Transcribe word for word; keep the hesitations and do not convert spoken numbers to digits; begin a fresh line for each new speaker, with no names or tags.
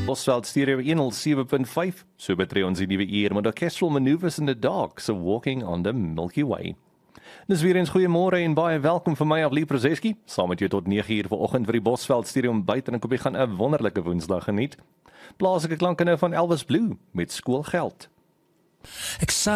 Bosveld Stereo one oh seven point five. So betree ons die nuwe uur met orchestral maneuvers in the dark, so walking on the Milky Way. Dis weer eens goeiemôre en baie welkom vir my Avlie Prozeski, saam met jou tot nege uur vanoggend vir die Bosveld Stereo buite en ek hoop jy gaan 'n wonderlike Woensdag geniet. Plaaslike klanke nou van Elvis Blue met Skoolgeld.